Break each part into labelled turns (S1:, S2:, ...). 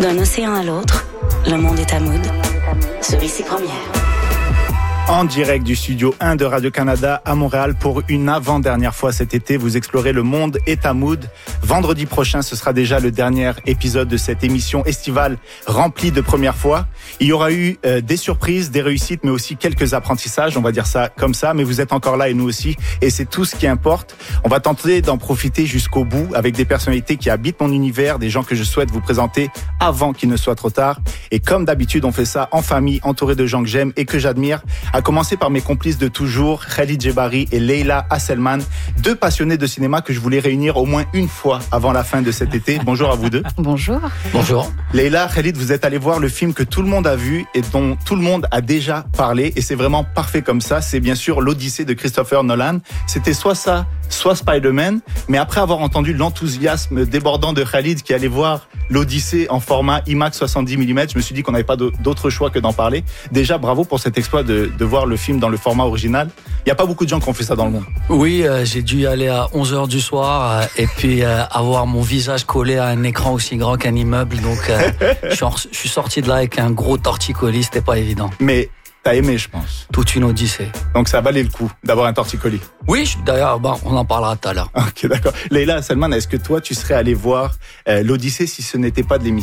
S1: D'un océan à l'autre, le monde est à Mood. Celui-ci première.
S2: En direct du studio 1 de Radio-Canada à Montréal pour une avant-dernière fois cet été. Vous explorez le monde est à Mood. Vendredi prochain, ce sera déjà le dernier épisode de cette émission estivale remplie de premières fois. Il y aura eu des surprises, des réussites, mais aussi quelques apprentissages. On va dire ça comme ça, mais vous êtes encore là et nous aussi. Et c'est tout ce qui importe. On va tenter d'en profiter jusqu'au bout avec des personnalités qui habitent mon univers, des gens que je souhaite vous présenter avant qu'il ne soit trop tard. Et comme d'habitude, on fait ça en famille, entouré de gens que j'aime et que j'admire. À commencer par mes complices de toujours, Khalid Djebari et Leila Hasselman, deux passionnés de cinéma que je voulais réunir au moins une fois avant la fin de cet été. Bonjour à vous deux.
S3: Bonjour.
S4: Bonjour.
S2: Leila, Khalid, vous êtes allés voir le film que tout le monde a vu et dont tout le monde a déjà parlé, et c'est vraiment parfait comme ça. C'est bien sûr l'Odyssée de Christopher Nolan. C'était soit ça, soit Spider-Man, mais après avoir entendu l'enthousiasme débordant de Khalid qui allait voir l'Odyssée en format IMAX 70 mm, je me suis dit qu'on n'avait pas d'autre choix que d'en parler. Déjà, bravo pour cet exploit de voir le film dans le format original. Il n'y a pas beaucoup de gens qui ont fait ça dans le monde.
S4: Oui, j'ai dû y aller à 11h du soir et puis avoir mon visage collé à un écran aussi grand qu'un immeuble. Donc, je suis sorti de là avec un gros torticolis, c'était pas évident.
S2: Mais t'as aimé, je pense.
S4: Toute une odyssée.
S2: Donc ça valait le coup d'avoir un torticolis.
S4: Oui, d'ailleurs, on en parlera tout à l'heure.
S2: Ok, d'accord. Leila Hasselman, est-ce que toi, tu serais allé voir l'Odyssée si ce n'était pas de l'émission ?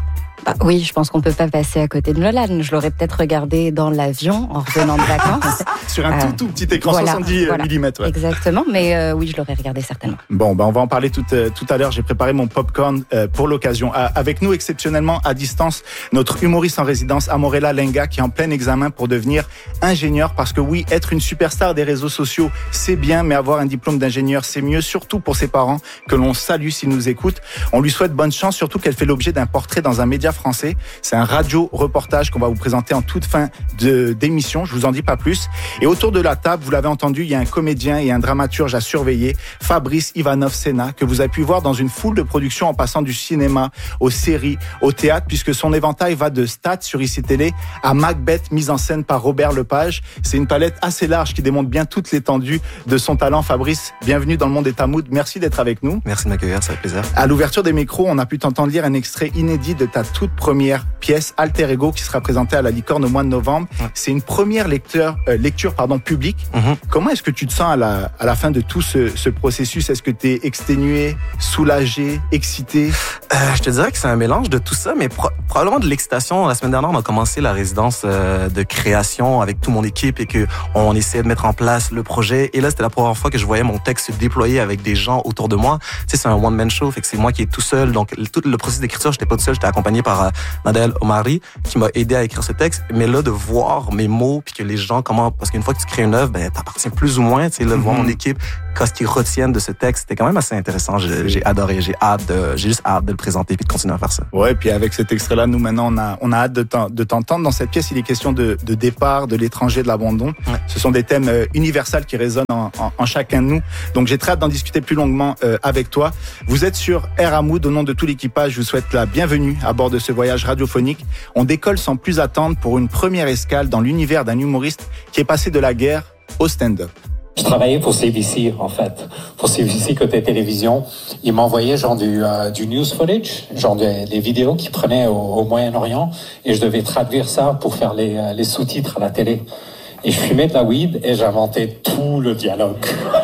S3: Oui, je pense qu'on peut pas passer à côté de Nolan. Je l'aurais peut-être regardé dans l'avion en revenant de vacances.
S2: Sur un tout petit écran, voilà, 70 mm. Ouais.
S3: Exactement, mais oui, je l'aurais regardé certainement.
S2: Bon, on va en parler tout à l'heure. J'ai préparé mon popcorn pour l'occasion. Avec nous, exceptionnellement, à distance, notre humoriste en résidence, Amorella Lenga, qui est en plein examen pour devenir ingénieur. Parce que oui, être une superstar des réseaux sociaux, c'est bien, mais avoir un diplôme d'ingénieur, c'est mieux, surtout pour ses parents, que l'on salue s'ils nous écoutent. On lui souhaite bonne chance, surtout qu'elle fait l'objet d'un portrait dans un média français. C'est un radio-reportage qu'on va vous présenter en toute fin d'émission. Je vous en dis pas plus. Et autour de la table, vous l'avez entendu, il y a un comédien et un dramaturge à surveiller, Fabrice Ivanov-Sena, que vous avez pu voir dans une foule de productions en passant du cinéma aux séries, au théâtre, puisque son éventail va de Stats sur ICI Télé à Macbeth, mise en scène par Robert Lepage. C'est une palette assez large qui démontre bien toute l'étendue de son talent. Fabrice, bienvenue dans le monde est à Mood. Merci d'être avec nous.
S5: Merci de m'accueillir, ça fait plaisir.
S2: À l'ouverture des micros, on a pu t'entendre lire un extrait inédit de ta toute première pièce, Alter Ego, qui sera présentée à la Licorne au mois de novembre. Ouais. C'est une première lecture publique. Mm-hmm. Comment est-ce que tu te sens à la fin de tout ce processus? Est-ce que tu es exténué, soulagé, excité?
S5: Je te dirais que c'est un mélange de tout ça, mais probablement de l'excitation. La semaine dernière, on a commencé la résidence de création avec toute mon équipe et que on essayait de mettre en place le projet. Et là, c'était la première fois que je voyais mon texte se déployer avec des gens autour de moi. Tu sais, c'est un one-man show, fait que c'est moi qui est tout seul. Donc, tout le processus d'écriture, j'étais pas tout seul, j'étais accompagné par Nadel Omari qui m'a aidé à écrire ce texte. Mais là, de voir mes mots puis que les gens parce qu'une fois que tu crées une œuvre, t'appartiens plus ou moins. Tu sais, là, de voir mon équipe, qu'est-ce qu'ils retiennent de ce texte, c'était quand même assez intéressant. J'ai adoré, j'ai juste hâte de le présenter puis de continuer à faire ça.
S2: Ouais, puis avec cet extrait-là, nous maintenant, on a hâte de t'entendre. Dans cette pièce, il est question de départ, de l'étranger, de l'abandon. Ouais. Ce sont des thèmes universels qui résonnent en chacun de nous. Donc j'ai très hâte d'en discuter plus longuement avec toi. Vous êtes sur Air à Mood. Au nom de tout l'équipage, je vous souhaite la bienvenue à bord de ce voyage radiophonique. On décolle sans plus attendre pour une première escale dans l'univers d'un humoriste qui est passé de la guerre au stand-up.
S6: Je travaillais pour CBC, en fait. Pour CBC côté télévision. Ils m'envoyaient genre du news footage, genre des vidéos qu'ils prenaient au Moyen-Orient, et je devais traduire ça pour faire les sous-titres à la télé. Et je fumais de la weed et j'inventais tout le dialogue.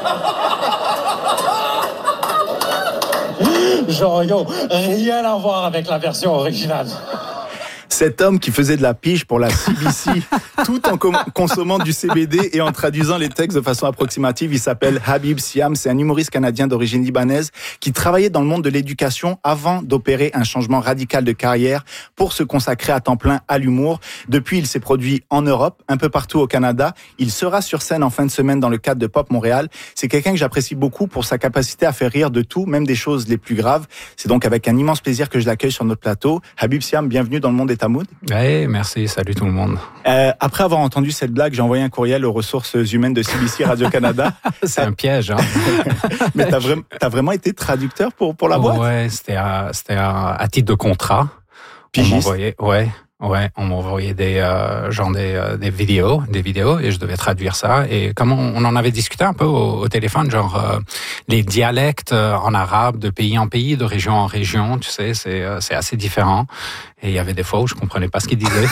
S6: Genre, rien à voir avec la version originale.
S2: Cet homme qui faisait de la pige pour la CBC tout en consommant du CBD et en traduisant les textes de façon approximative, il s'appelle Habib Siam. C'est un humoriste canadien d'origine libanaise qui travaillait dans le monde de l'éducation avant d'opérer un changement radical de carrière pour se consacrer à temps plein à l'humour. Depuis, il s'est produit en Europe, un peu partout au Canada. Il sera sur scène en fin de semaine dans le cadre de Pop Montréal. C'est quelqu'un que j'apprécie beaucoup pour sa capacité à faire rire de tout, même des choses les plus graves. C'est donc avec un immense plaisir que je l'accueille sur notre plateau. Habib Siam, bienvenue dans le monde est à Mood.
S7: Oui, merci, salut tout le monde.
S2: Après avoir entendu cette blague, j'ai envoyé un courriel aux ressources humaines de CBC Radio-Canada.
S7: C'est un piège, hein.
S2: Mais t'as vraiment été traducteur pour la boîte?
S7: Ouais, c'était à titre de contrat.
S2: Pigiste.
S7: On m'envoyait, ouais. Ouais, on m'envoyait des vidéos, et je devais traduire ça. Et comme on en avait discuté un peu au téléphone, les dialectes en arabe de pays en pays, de région en région, tu sais, c'est assez différent. Et il y avait des fois où je comprenais pas ce qu'il disait.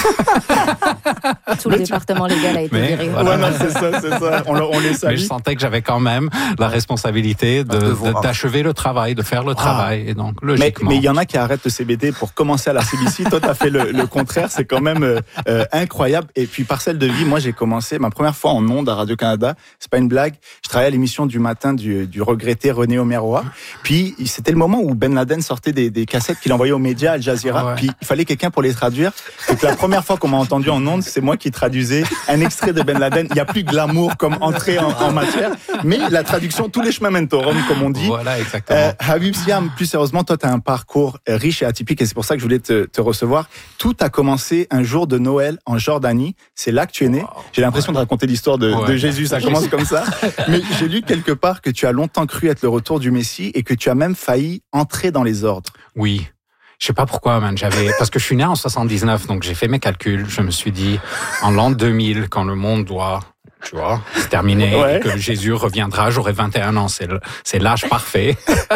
S3: Tout le département légal a été viré.
S7: Voilà.
S2: Ouais, non, c'est ça. On les salue.
S7: Mais je sentais que j'avais quand même la responsabilité d'achever le travail, de faire le travail. Et donc, logiquement.
S2: Mais il y en a qui arrêtent le CBD pour commencer à la CBC. Toi, t'as fait le contraire. C'est quand même incroyable. Et puis, parcelle de vie, moi, j'ai commencé ma première fois en ondes à Radio-Canada. C'est pas une blague. Je travaillais à l'émission du matin du regretté René Omeroa. Puis, c'était le moment où Ben Laden sortait des cassettes qu'il envoyait aux médias, Al Jazeera. Ouais. Puis, il fallait quelqu'un pour les traduire. Donc, la première fois qu'on m'a entendu en ondes, c'est moi qui traduisais un extrait de Ben Laden. Il n'y a plus glamour comme entrée en matière. Mais la traduction, tous les chemins mènent au Rome, comme on dit.
S7: Voilà, exactement.
S2: Habib Siam, plus sérieusement, toi, tu as un parcours riche et atypique et c'est pour ça que je voulais te recevoir. Tout a commencé un jour de Noël en Jordanie. C'est là que tu es né. J'ai l'impression de raconter l'histoire de Jésus. Ça commence comme ça. Mais j'ai lu quelque part que tu as longtemps cru être le retour du Messie et que tu as même failli entrer dans les ordres.
S7: Oui. Je sais pas pourquoi, man. Parce que je suis né en 79, donc j'ai fait mes calculs. Je me suis dit, en l'an 2000, quand le monde doit, tu vois, se terminer, et que Jésus reviendra, j'aurai 21 ans. C'est l'âge parfait.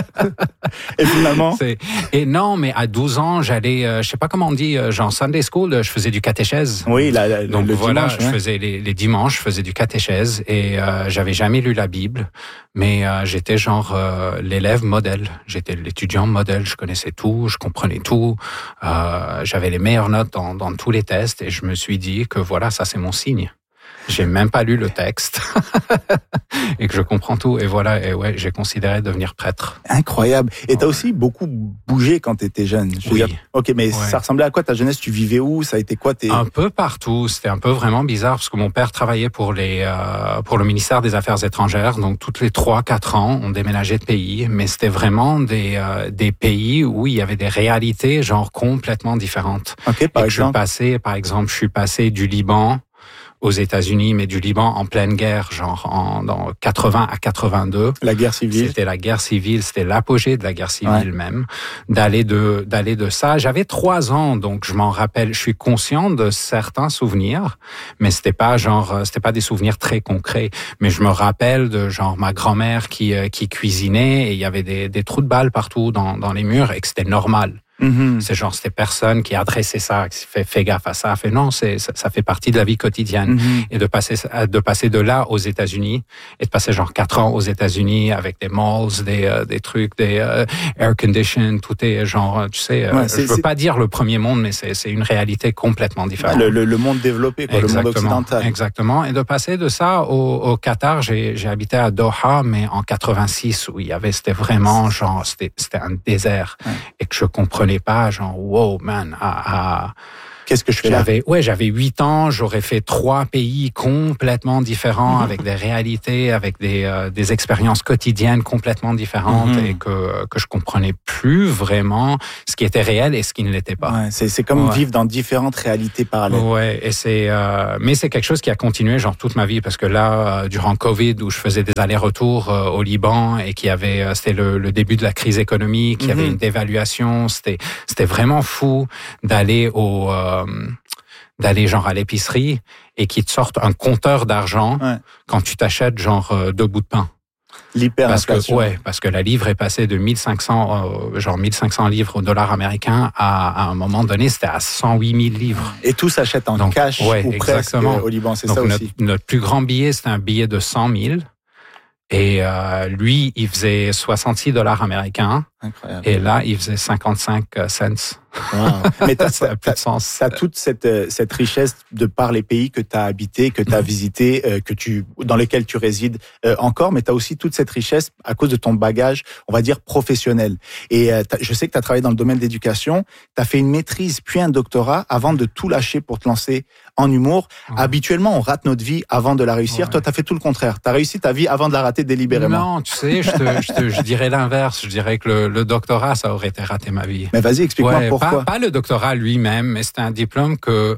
S2: Et finalement?
S7: Et non, mais à 12 ans, j'allais, je sais pas comment on dit, genre Sunday School, je faisais du catéchèse.
S2: Oui,
S7: donc
S2: le
S7: voilà,
S2: dimanche,
S7: je faisais les dimanches, je faisais du catéchèse et j'avais jamais lu la Bible, mais j'étais genre l'élève modèle. J'étais l'étudiant modèle, je connaissais tout, je comprenais tout, j'avais les meilleures notes dans tous les tests et je me suis dit que voilà, ça c'est mon signe. J'ai même pas lu le texte et que je comprends tout. Et voilà, et ouais, j'ai considéré devenir prêtre.
S2: Incroyable. Et t'as aussi beaucoup bougé quand t'étais jeune. Ok, mais ça ressemblait à quoi ta jeunesse? Tu vivais où? Ça a été quoi
S7: Un peu partout. C'était un peu vraiment bizarre parce que mon père travaillait pour le ministère des Affaires étrangères. Donc, toutes les 3-4 ans, on déménageait de pays. Mais c'était vraiment des pays où il y avait des réalités genre complètement différentes.
S2: Ok, par exemple.
S7: Je suis passé du Liban aux États-Unis, mais du Liban en pleine guerre, genre dans 80 à 82.
S2: La guerre civile.
S7: C'était la guerre civile, c'était l'apogée de la guerre civile même. D'aller de ça. J'avais 3 ans, donc je m'en rappelle. Je suis conscient de certains souvenirs, mais c'était pas des souvenirs très concrets. Mais je me rappelle de genre ma grand-mère qui cuisinait et il y avait des trous de balles partout dans les murs et que c'était normal. Mm-hmm. C'est genre, c'était personne qui a adressé ça, qui fait gaffe à ça, fait non, ça fait partie de la vie quotidienne. Mm-hmm. Et de passer de là aux États-Unis et de passer genre 4 ans aux États-Unis avec des malls, des trucs, des air condition, tout est genre, tu sais, je veux pas dire le premier monde, mais c'est une réalité complètement différente.
S2: Le monde développé, quoi, le monde occidental.
S7: Exactement. Et de passer de ça au Qatar, j'ai habité à Doha, mais en 86 où c'était vraiment genre, c'était un désert et que je comprenais pas, genre, wow, man,
S2: qu'est-ce que je fais là?
S7: J'avais 8 ans, j'aurais fait 3 pays complètement différents, avec des réalités, avec des expériences quotidiennes complètement différentes et que je comprenais plus vraiment ce qui était réel et ce qui ne l'était pas.
S2: Ouais, c'est comme vivre dans différentes réalités parallèles.
S7: Ouais, et mais c'est quelque chose qui a continué genre toute ma vie parce que là, durant Covid, où je faisais des allers-retours au Liban et c'était le début de la crise économique, il y avait une dévaluation, c'était vraiment fou d'aller genre à l'épicerie et qu'ils te sortent un compteur d'argent quand tu t'achètes genre 2 bouts de pain.
S2: L'hyperinflation.
S7: Parce que la livre est passée de 1500 livres au dollar américain à un moment donné, c'était à 108 000 livres.
S2: Et tout s'achète en cash ou presque au Liban, c'est
S7: donc
S2: ça aussi.
S7: Notre plus grand billet, c'était un billet de 100 000. Et lui, il faisait 66 dollars américains.
S2: Incroyable.
S7: Et là, il faisait 55 cents.
S2: Wow. Mais
S7: ça n'a plus de sens.
S2: T'as toute cette richesse de par les pays que t'as habité, que t'as visité, dans lesquels tu résides encore, mais t'as aussi toute cette richesse à cause de ton bagage, on va dire, professionnel. Et je sais que t'as travaillé dans le domaine de l'éducation, t'as fait une maîtrise puis un doctorat avant de tout lâcher pour te lancer en humour. Habituellement, on rate notre vie avant de la réussir. Toi, t'as fait tout le contraire. T'as réussi ta vie avant de la rater délibérément.
S7: Non, tu sais, je dirais l'inverse. Je dirais que le doctorat, ça aurait été rater ma vie.
S2: Mais vas-y, explique-moi pourquoi.
S7: Pas le doctorat lui-même, mais c'était un diplôme que...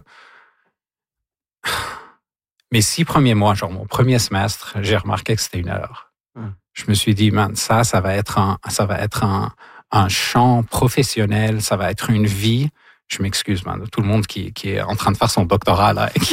S7: Mes 6 premiers mois, genre mon premier semestre, j'ai remarqué que c'était une erreur. Je me suis dit, man, ça va être un champ professionnel, ça va être une vie je m'excuse, man, de tout le monde qui est en train de faire son doctorat, là, et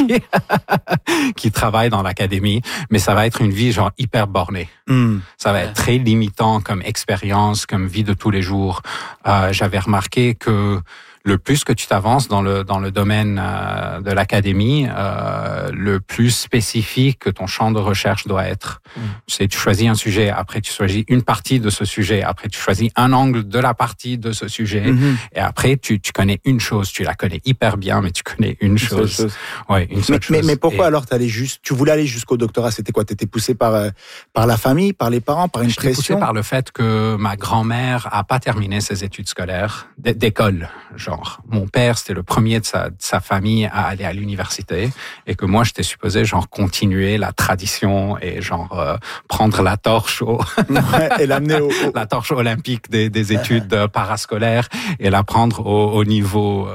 S7: qui travaille dans l'académie, mais ça va être une vie, genre, hyper bornée. Ça va être très limitant comme expérience, comme vie de tous les jours. J'avais remarqué que le plus que tu t'avances dans le domaine de l'académie, le plus spécifique que ton champ de recherche doit être. Tu sais, tu choisis un sujet, après tu choisis une partie de ce sujet, après tu choisis un angle de la partie de ce sujet, et après tu connais une chose, tu la connais hyper bien, mais tu connais une chose. Ouais, une seule chose.
S2: Mais pourquoi alors tu voulais aller jusqu'au doctorat? C'était quoi? T'étais poussé par la famille, par les parents, par une pression?
S7: J'étais poussé par le fait que ma grand-mère a pas terminé ses études scolaires d'école, genre. Mon père, c'était le premier de sa famille à aller à l'université et que moi, j'étais supposé genre continuer la tradition et genre prendre la torche
S2: et l'amener
S7: la torche olympique des études parascolaires et la prendre au niveau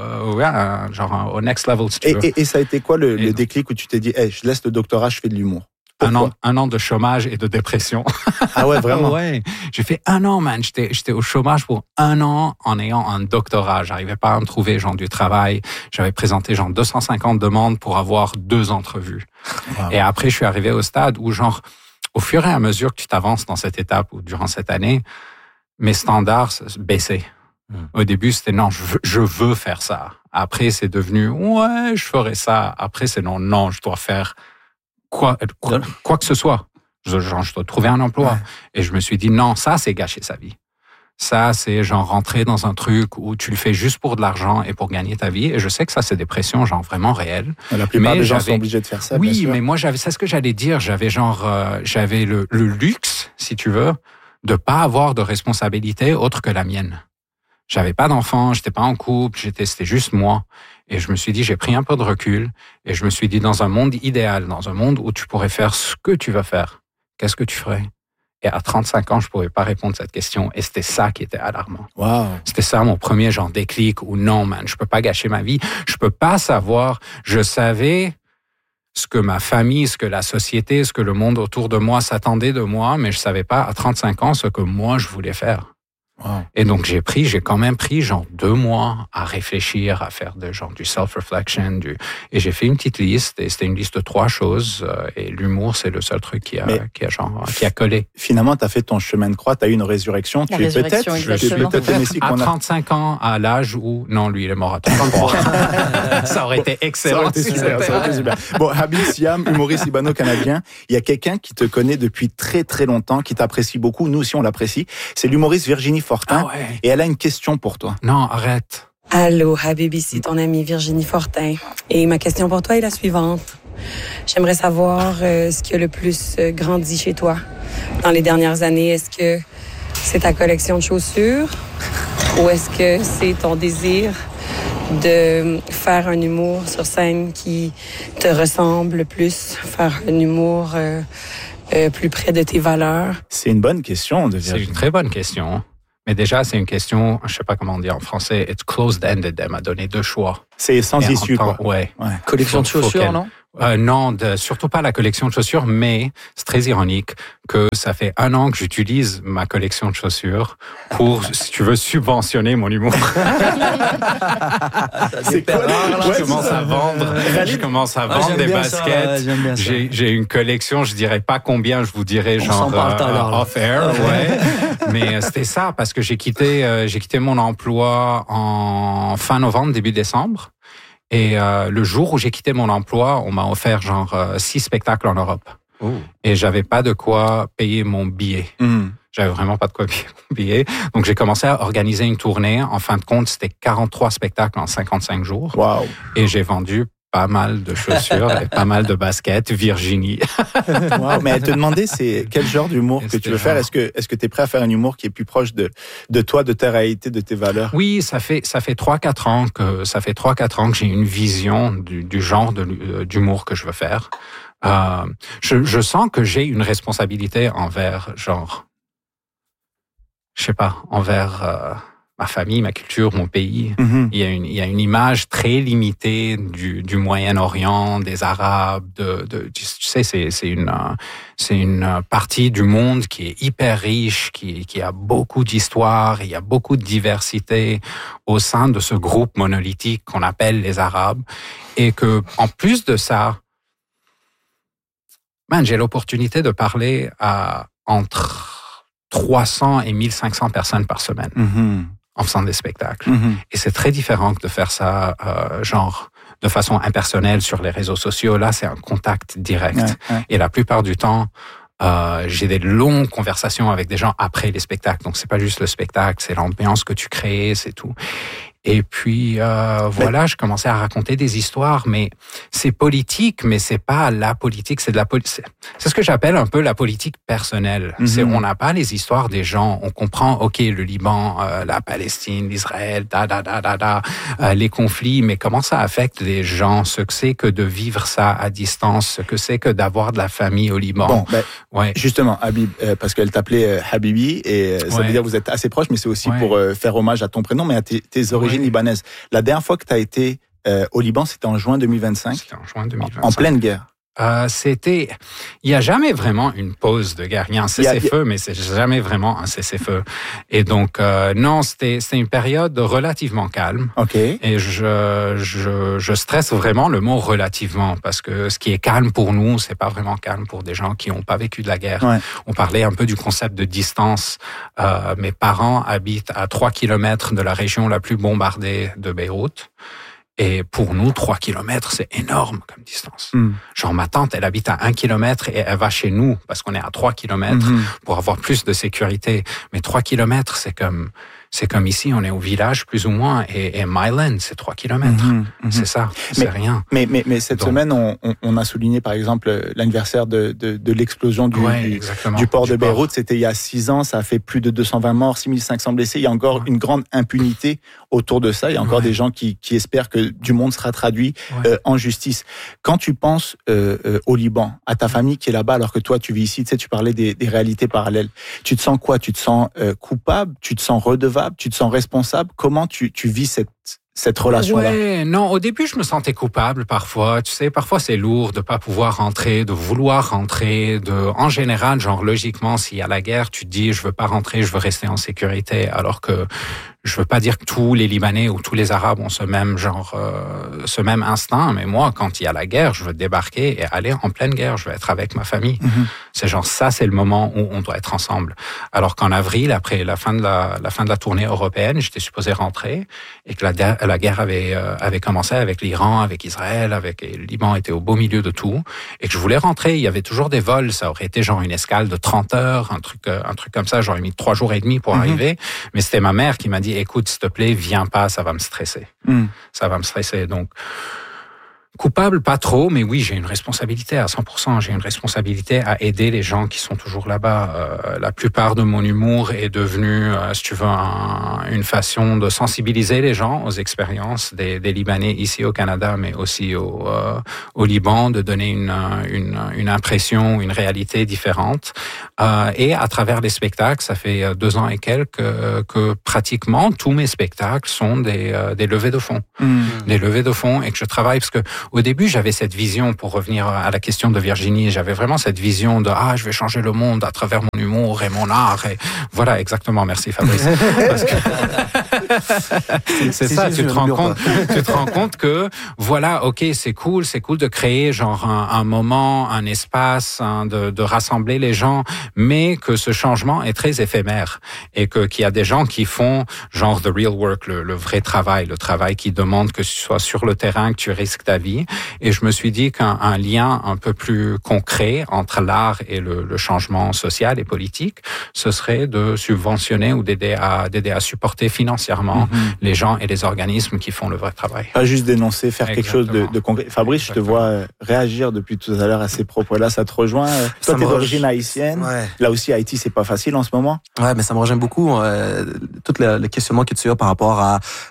S7: genre au next level. Si tu veux.
S2: Et ça a été quoi le déclic où tu t'es dit, je laisse le doctorat, je fais de l'humour?
S7: Un an de chômage et de dépression.
S2: Ah ouais, vraiment?
S7: Ouais. J'ai fait 1 an, man. J'étais au chômage pour 1 an en ayant un doctorat. J'arrivais pas à me trouver, genre, du travail. J'avais présenté, genre, 250 demandes pour avoir 2 entrevues. Wow. Et après, je suis arrivé au stade où, genre, au fur et à mesure que tu t'avances dans cette étape ou durant cette année, mes standards baissaient. Au début, c'était non, je veux faire ça. Après, c'est devenu, ouais, je ferai ça. Après, c'est non, je dois faire quoi que ce soit. Je dois trouver un emploi. Ouais. Et je me suis dit, non, ça, c'est gâcher sa vie. Ça, c'est genre rentrer dans un truc où tu le fais juste pour de l'argent et pour gagner ta vie. Et je sais que ça, c'est des pressions genre vraiment réelles.
S2: La plupart des gens sont obligés de faire ça,
S7: oui,
S2: bien sûr.
S7: Mais moi, c'est ce que j'allais dire. J'avais le luxe, si tu veux, de pas avoir de responsabilité autre que la mienne. J'avais pas d'enfant, j'étais pas en couple, c'était juste moi. Et je me suis dit, j'ai pris un peu de recul et je me suis dit, dans un monde idéal, dans un monde où tu pourrais faire ce que tu veux faire, qu'est-ce que tu ferais? Et à 35 ans, je pouvais pas répondre à cette question et c'était ça qui était alarmant.
S2: Wow.
S7: C'était ça mon premier genre déclic où non, man, je peux pas gâcher ma vie. Je peux pas savoir, je savais ce que ma famille, ce que la société, ce que le monde autour de moi s'attendait de moi, mais je savais pas à 35 ans ce que moi je voulais faire. Wow. Et donc j'ai quand même pris genre 2 mois à réfléchir, à faire du self-reflection, et j'ai fait une petite liste, et c'était une liste de 3 choses, et l'humour c'est le seul truc qui a collé.
S2: Finalement, tu as fait ton chemin de croix, tu as eu une résurrection, tu es peut-être le Messie qu'on a.
S7: À 35 ans, à l'âge où, non, lui il est mort à 33. Ça aurait été excellent.
S2: Ça aurait été super. Bon, Habib Siam, humoriste libano-canadien, il y a quelqu'un qui te connaît depuis très très longtemps, qui t'apprécie beaucoup, nous aussi on l'apprécie, c'est l'humoriste Virginie Fortin.
S7: Ah ouais.
S2: Et elle a une question pour toi.
S7: Non, arrête.
S8: Allô, Habib, ici ton amie Virginie Fortin. Et ma question pour toi est la suivante. J'aimerais savoir ce qui a le plus grandi chez toi dans les dernières années. Est-ce que c'est ta collection de chaussures ou est-ce que c'est ton désir de faire un humour sur scène qui te ressemble plus, faire un humour plus près de tes valeurs?
S2: C'est une bonne question de Virginie.
S7: C'est une très bonne question. Mais déjà, c'est une question, je sais pas comment dire en français, it's closed-ended. Elle m'a donné 2 choix.
S2: C'est sans issue, quoi.
S7: Ouais.
S4: Collection de chaussures, non?
S7: Non, surtout pas la collection de chaussures, mais c'est très ironique que ça fait 1 an que j'utilise ma collection de chaussures pour, si tu veux, subventionner mon humour.
S2: C'est quoi?
S7: Je commence à vendre des baskets. J'ai une collection, je dirais pas combien, je vous dirais genre off-air, ouais. Mais c'était ça parce que j'ai quitté mon emploi en fin novembre, début décembre. Et le jour où j'ai quitté mon emploi, on m'a offert genre 6 spectacles en Europe. Oh. Et j'avais pas de quoi payer mon billet. J'avais vraiment pas de quoi payer mon billet. Donc j'ai commencé à organiser une tournée. En fin de compte, c'était 43 spectacles en 55 jours.
S2: Wow.
S7: Et j'ai vendu pas mal de chaussures et pas mal de baskets. Virginie.
S2: Wow, mais elle te demandait c'est quel genre d'humour que tu veux faire. Est-ce que tu es prêt à faire un humour qui est plus proche de toi, de ta réalité, de tes valeurs?
S7: Oui, ça fait 3-4 ans que j'ai une vision du genre d'humour que je veux faire. Je sens que j'ai une responsabilité envers ma famille, ma culture, mon pays. Il y a une image très limitée du Moyen-Orient, des Arabes, tu sais, c'est une partie du monde qui est hyper riche, qui a beaucoup d'histoire, il y a beaucoup de diversité au sein de ce groupe monolithique qu'on appelle les Arabes, et que, en plus de ça, j'ai l'opportunité de parler à entre 300 et 1500 personnes par semaine. En faisant des spectacles. Et c'est très différent que de faire ça, genre, de façon impersonnelle sur les réseaux sociaux. Là, c'est un contact direct. Et la plupart du temps, j'ai des longues conversations avec des gens après les spectacles. Donc, c'est pas juste le spectacle, c'est l'ambiance que tu crées, c'est tout. Et puis, voilà, je commençais à raconter des histoires, mais c'est politique, mais c'est pas la politique, c'est c'est ce que j'appelle un peu la politique personnelle. On n'a pas les histoires des gens, on comprend, ok, le Liban, la Palestine, l'Israël, les conflits, mais comment ça affecte les gens, ce que c'est que de vivre ça à distance, ce que c'est que d'avoir de la famille au Liban.
S2: Bon, justement, Habib, parce qu'elle t'appelait Habibi, et ça veut dire que vous êtes assez proches, mais c'est aussi pour faire hommage à ton prénom, mais à tes origines libanaise. La dernière fois que tu as été au Liban, c'était en juin 2025. C'était
S7: en juin 2025.
S2: En pleine guerre.
S7: Il y a jamais vraiment une pause de guerre. Il y a un cessez-feu, mais c'est jamais vraiment un cessez-feu. Et donc, non, c'était une période relativement calme. Et je stresse vraiment le mot relativement, parce que ce qui est calme pour nous, c'est pas vraiment calme pour des gens qui n'ont pas vécu de la guerre. On parlait un peu du concept de distance. Mes parents habitent à 3 kilomètres de la région la plus bombardée de Beyrouth. Et pour nous, 3 kilomètres, c'est énorme comme distance. Genre, ma tante, elle habite à 1 kilomètre et elle va chez nous parce qu'on est à 3 kilomètres pour avoir plus de sécurité. Mais 3 kilomètres, c'est comme ici, on est au village plus ou moins, et Myland, c'est 3 kilomètres. C'est ça, c'est rien.
S2: Mais cette semaine, on a souligné par exemple l'anniversaire de l'explosion du port de Beyrouth. C'était il y a 6 ans, ça a fait plus de 220 morts, 6500 blessés. Il y a encore une grande impunité autour de ça. Il y a encore des gens qui espèrent que du monde sera traduit en justice. Quand tu penses au Liban, à ta famille qui est là-bas alors que toi tu vis ici, tu sais, tu parlais des réalités parallèles. Tu te sens quoi? Tu te sens coupable? Tu te sens redevable? Tu te sens responsable? Comment tu vis cette relation-là?
S7: Non, au début, je me sentais coupable parfois. Tu sais, parfois, c'est lourd de pas pouvoir rentrer, de vouloir rentrer. En général, genre, logiquement, s'il y a la guerre, tu te dis, je veux pas rentrer, je veux rester en sécurité. Alors que je veux pas dire que tous les Libanais ou tous les Arabes ont ce même instinct. Mais moi, quand il y a la guerre, je veux débarquer et aller en pleine guerre. Je veux être avec ma famille. C'est genre, ça, c'est le moment où on doit être ensemble. Alors qu'en avril, après la fin de la tournée européenne, j'étais supposé rentrer et que la guerre avait commencé avec l'Iran, avec Israël, et le Liban était au beau milieu de tout, et que je voulais rentrer. Il y avait toujours des vols, ça aurait été genre une escale de 30 heures, un truc comme ça. J'aurais mis 3 jours et demi pour arriver, mais c'était ma mère qui m'a dit, écoute, s'il te plaît, viens pas, ça va me stresser. Ça va me stresser. Donc, coupable, pas trop, mais oui, j'ai une responsabilité à 100%. J'ai une responsabilité à aider les gens qui sont toujours là-bas. La plupart de mon humour est devenu, si tu veux, une façon de sensibiliser les gens aux expériences des Libanais ici au Canada, mais aussi au Liban, de donner une impression, une réalité différente. Et à travers les spectacles, ça fait 2 ans et quelques que pratiquement tous mes spectacles sont des levées de fonds. Des levées de fonds, et que je travaille parce que au début, j'avais cette vision, pour revenir à la question de Virginie, j'avais vraiment cette vision de je vais changer le monde à travers mon humour et mon art. Et voilà, exactement. Merci Fabrice. Parce que c'est ça, tu te rends compte que voilà, ok, c'est cool de créer genre un moment, un espace, de rassembler les gens, mais que ce changement est très éphémère et qu'il y a des gens qui font genre the real work, le vrai travail, le travail qui demande que tu sois sur le terrain, que tu risques ta vie. Et je me suis dit qu'un lien un peu plus concret entre l'art et le changement social et politique, ce serait de subventionner ou d'aider à supporter financièrement les gens et les organismes qui font le vrai travail.
S2: Pas juste dénoncer, faire quelque chose de concret. Fabrice, je te vois réagir depuis tout à l'heure à ces propos-là. Ça te rejoint? Toi, t'es d'origine haïtienne. Là aussi, Haïti, c'est pas facile en ce moment.
S5: Ouais, mais ça me rejoint beaucoup. Tout le questionnement que tu as par rapport à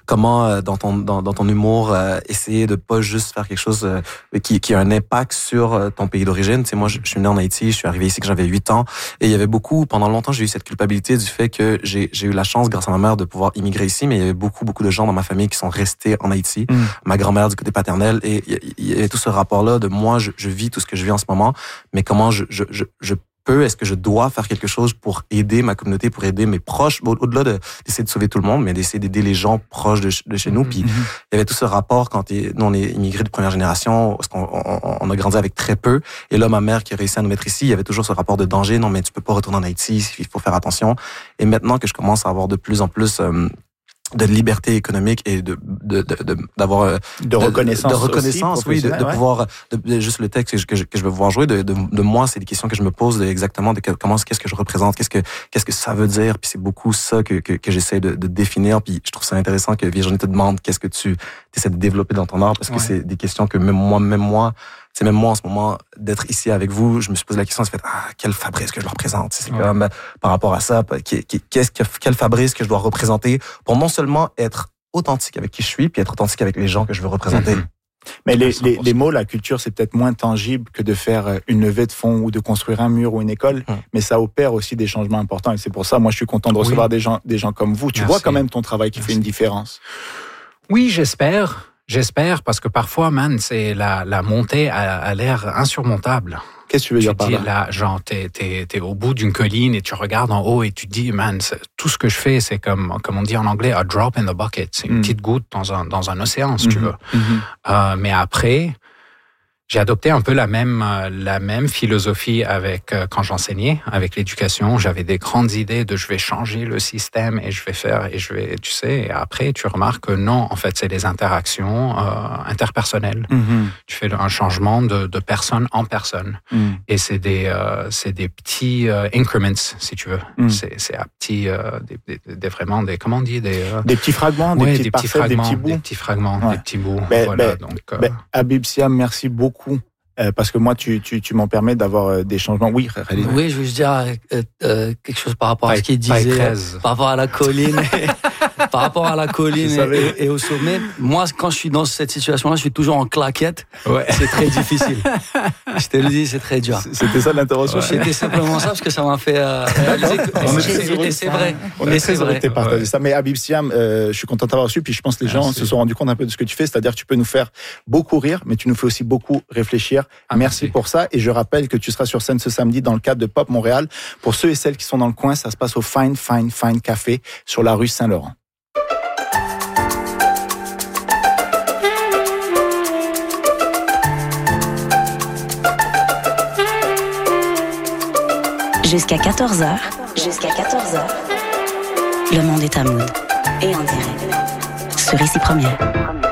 S5: comment dans ton humour essayer de pas juste faire quelque chose qui a un impact sur ton pays d'origine. Tu sais, moi je suis né en Haïti, je suis arrivé ici quand j'avais 8 ans et il y avait pendant longtemps j'ai eu cette culpabilité du fait que j'ai eu la chance grâce à ma mère de pouvoir immigrer ici, mais il y avait beaucoup de gens dans ma famille qui sont restés en Haïti. Ma grand-mère du côté paternel, et il y avait tout ce rapport-là de moi je vis tout ce que je vis en ce moment, mais comment je peux, est-ce que je dois faire quelque chose pour aider ma communauté, pour aider mes proches, au-delà d'essayer de sauver tout le monde, mais d'essayer d'aider les gens proches de chez nous. Puis il y avait tout ce rapport quand nous on est immigrés de première génération, parce qu'on a grandi avec très peu. Et là, ma mère qui a réussi à nous mettre ici, il y avait toujours ce rapport de danger. Non, mais tu peux pas retourner en Haïti, il faut faire attention. Et maintenant que je commence à avoir de plus en plus de liberté économique et d'avoir
S2: de reconnaissance
S5: aussi, oui, de pouvoir juste le texte que je veux pouvoir jouer de moi, c'est des questions que je me pose exactement de qu'est-ce que je représente, qu'est-ce que ça veut dire, puis c'est beaucoup ça que j'essaie de définir, puis je trouve ça intéressant que Virginie te demande qu'est-ce que tu essaies de développer dans ton art, parce que c'est des questions que même moi en ce moment, d'être ici avec vous, je me suis posé la question, j'ai fait, quel Fabrice que je représente? C'est comme, par rapport à ça, quel Fabrice que je dois représenter pour non seulement être authentique avec qui je suis, puis être authentique avec les gens que je veux représenter.
S2: Mais les mots, la culture, c'est peut-être moins tangible que de faire une levée de fonds ou de construire un mur ou une école, mais ça opère aussi des changements importants. Et c'est pour ça, moi, je suis content de recevoir des gens comme vous. Tu vois quand même ton travail qui fait une différence.
S7: Oui, J'espère, parce que parfois, c'est la montée a l'air insurmontable.
S2: Qu'est-ce que tu veux dire par là?
S7: Genre, t'es au bout d'une colline et tu regardes en haut et tu te dis, tout ce que je fais, c'est comme on dit en anglais, a drop in the bucket. C'est une petite goutte dans un océan, si tu veux. Mais après, j'ai adopté un peu la même philosophie avec quand j'enseignais, avec l'éducation. J'avais des grandes idées de je vais changer le système et tu sais, et après tu remarques que non, en fait, c'est des interactions interpersonnelles. Tu fais un changement de personne en personne. Et c'est des petits increments, si tu veux. C'est à petits, vraiment des, comment on dit, des
S2: petits fragments, des petits fragments, des petits fragments,
S7: des petits bouts.
S2: Habib Siam, merci beaucoup. Parce que moi, tu m'en permets d'avoir des changements. Oui,
S4: oui, je veux juste dire quelque chose par rapport à ce qu'il disait, par rapport à la colline, par rapport à la colline et au sommet. Moi, quand je suis dans cette situation-là, je suis toujours en claquette. C'est très difficile. Je te le dis, c'est très dur.
S2: C'était ça l'intervention.
S4: C'était simplement ça parce que ça m'a fait réaliser. Et c'est vrai.
S2: On est très heureux de partager ça. Mais Habib Siam, je suis content d'avoir reçu. Puis je pense que les gens se sont rendus compte un peu de ce que tu fais. C'est-à-dire que tu peux nous faire beaucoup rire, mais tu nous fais aussi beaucoup réfléchir. Merci pour ça. Et je rappelle que tu seras sur scène ce samedi dans le cadre de Pop Montréal. Pour ceux et celles qui sont dans le coin, ça se passe au Fine Café sur la rue Saint-Laurent.
S1: Jusqu'à 14h, le monde est à mood. Et en direct sur Ici Première.